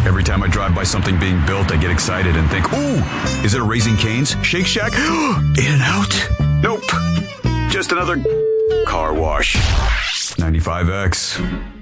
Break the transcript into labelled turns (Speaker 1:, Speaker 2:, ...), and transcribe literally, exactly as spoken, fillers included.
Speaker 1: Every time I drive by something being built, I get excited and think, ooh, is it a Raising Cane's? Shake Shack? In-N-Out? Nope. Just another car wash. ninety-five X.